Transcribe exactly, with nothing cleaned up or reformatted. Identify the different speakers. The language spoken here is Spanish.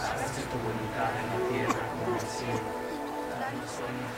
Speaker 1: hágase tu voluntad en la tierra como en el cielo. Danos hoy